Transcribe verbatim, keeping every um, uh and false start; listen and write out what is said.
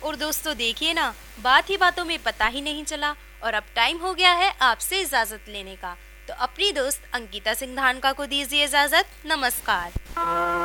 और दोस्तों देखिए ना, बात ही बातों में पता ही नहीं चला और अब टाइम हो गया है आपसे इजाजत लेने का। तो अपनी दोस्त अंकिता सिंह धानका को दीजिए इजाजत। नमस्कार।